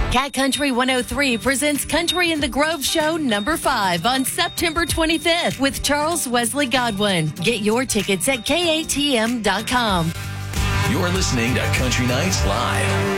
Cat Country 103 presents Country in the Grove Show number 5 on September 25th with Charles Wesley Godwin. Get your tickets at KATM.com. You're listening to Country Nights Live.